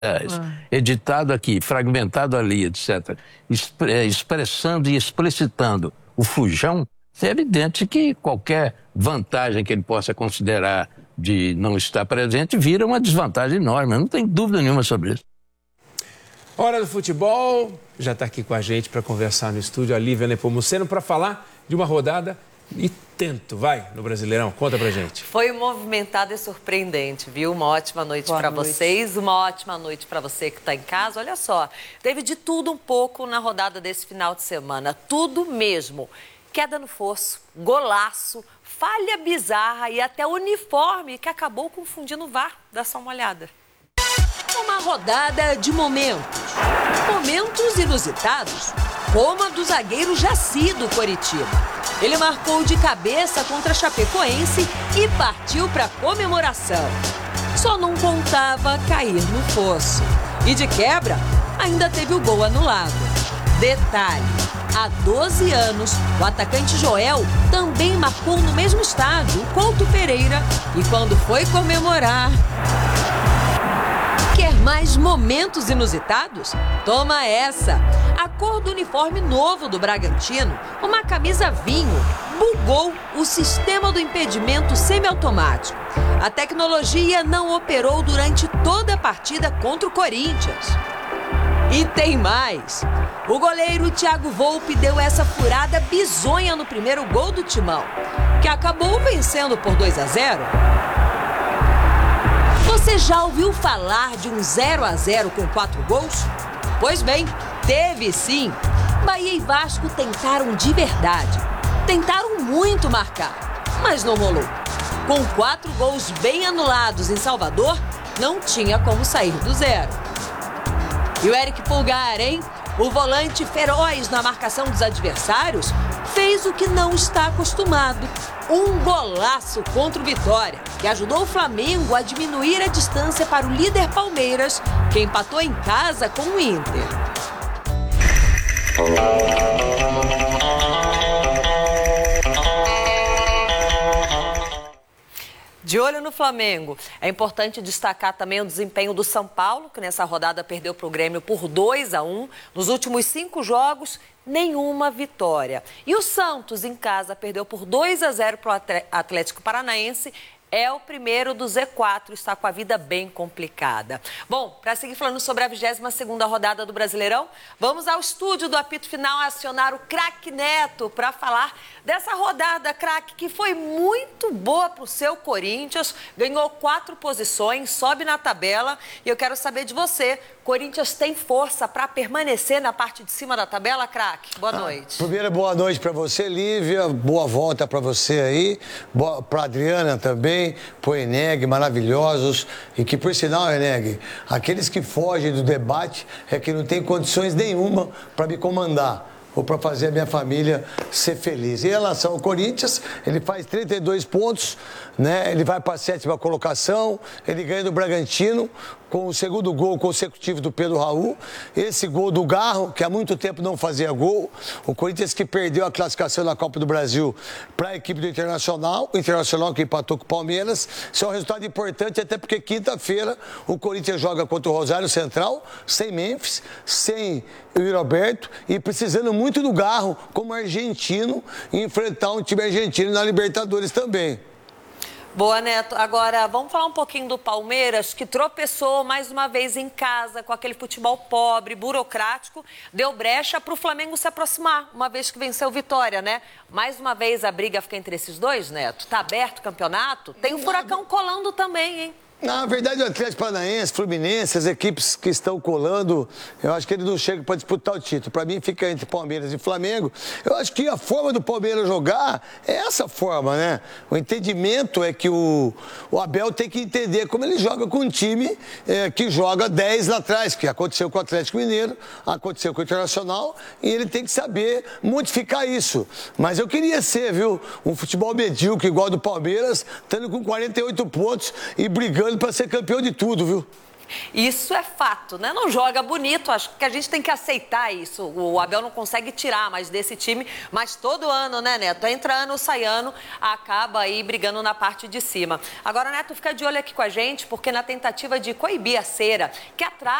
editado aqui, fragmentado ali, etc., expressando e explicitando o Fujão, é evidente que qualquer vantagem que ele possa considerar de não estar presente vira uma desvantagem enorme. Não tem dúvida nenhuma sobre isso. Hora do futebol, já está aqui com a gente para conversar no estúdio a Lívia Nepomuceno para falar de uma rodada e tento, vai, no Brasileirão. Conta pra gente. Foi movimentado e surpreendente, viu? Uma ótima noite para vocês, uma ótima noite para você que está em casa. Olha só, teve de tudo um pouco na rodada desse final de semana, tudo mesmo. Queda no fosso, golaço, falha bizarra e até uniforme que acabou confundindo o VAR. Dá só uma olhada. Uma rodada de momentos inusitados, como a do zagueiro Jaci do Coritiba. Ele marcou de cabeça contra a Chapecoense e partiu para comemoração. Só não contava cair no fosso. E de quebra, ainda teve o gol anulado. Detalhe, há 12 anos, o atacante Joel também marcou no mesmo estádio, o Couto Pereira, e quando foi comemorar... Quer mais momentos inusitados? Toma essa! A cor do uniforme novo do Bragantino, uma camisa vinho, bugou o sistema do impedimento semiautomático. A tecnologia não operou durante toda a partida contra o Corinthians. E tem mais! O goleiro Thiago Volpi deu essa furada bizonha no primeiro gol do Timão, que acabou vencendo por 2-0. Você já ouviu falar de um 0-0 com 4 gols? Pois bem, teve sim. Bahia e Vasco tentaram de verdade. Tentaram muito marcar, mas não rolou. Com 4 gols bem anulados em Salvador, não tinha como sair do zero. E o Eric Pulgar, hein? O volante feroz na marcação dos adversários fez o que não está acostumado. Um golaço contra o Vitória, que ajudou o Flamengo a diminuir a distância para o líder Palmeiras, que empatou em casa com o Inter. De olho no Flamengo, é importante destacar também o desempenho do São Paulo, que nessa rodada perdeu para o Grêmio por 2-1. Nos últimos 5 jogos, nenhuma vitória. E o Santos, em casa, perdeu por 2-0 para o Atlético Paranaense. É o primeiro do Z4, está com a vida bem complicada. Bom, para seguir falando sobre a 22ª rodada do Brasileirão, vamos ao estúdio do apito final acionar o craque Neto para falar dessa rodada, craque, que foi muito boa para o seu Corinthians, ganhou 4 posições, sobe na tabela e eu quero saber de você, Corinthians tem força para permanecer na parte de cima da tabela, craque? Boa noite. Primeiro, boa noite para você, Lívia, boa volta para você aí, para Adriana também, para o Eneg, maravilhosos, e que, por sinal, Eneg, aqueles que fogem do debate é que não tem condições nenhuma para me comandar ou para fazer a minha família ser feliz. Em relação ao Corinthians, ele faz 32 pontos, né? Ele vai para a 7ª colocação, ele ganha do Bragantino, com o segundo gol consecutivo do Pedro Raul. Esse gol do Garro, que há muito tempo não fazia gol. O Corinthians que perdeu a classificação na Copa do Brasil para a equipe do Internacional. O Internacional que empatou com o Palmeiras. Isso é um resultado importante, até porque quinta-feira o Corinthians joga contra o Rosário Central, sem Memphis, sem o Roberto e precisando muito do Garro como argentino e enfrentar um time argentino na Libertadores também. Boa, Neto. Agora, vamos falar um pouquinho do Palmeiras, que tropeçou mais uma vez em casa com aquele futebol pobre, burocrático. Deu brecha para o Flamengo se aproximar, uma vez que venceu o Vitória, né? Mais uma vez a briga fica entre esses dois, Neto? Tá aberto o campeonato? Tem o Furacão colando também, hein? Na verdade, o Atlético Paranaense, Fluminense, as equipes que estão colando, eu acho que ele não chega para disputar o título. Para mim, fica entre Palmeiras e Flamengo. Eu acho que a forma do Palmeiras jogar é essa forma, né? O entendimento é que o Abel tem que entender como ele joga com um time que joga 10 lá atrás, que aconteceu com o Atlético Mineiro, aconteceu com o Internacional, e ele tem que saber modificar isso. Mas eu queria ser, viu, um futebol medíocre igual ao do Palmeiras, estando com 48 pontos e brigando para ser campeão de tudo, viu? Isso é fato, né? Não joga bonito, acho que a gente tem que aceitar isso. O Abel não consegue tirar mais desse time, mas todo ano, né, Neto? Entra ano, sai ano, acaba aí brigando na parte de cima. Agora, Neto, fica de olho aqui com a gente, porque na tentativa de coibir a cera, que atrasa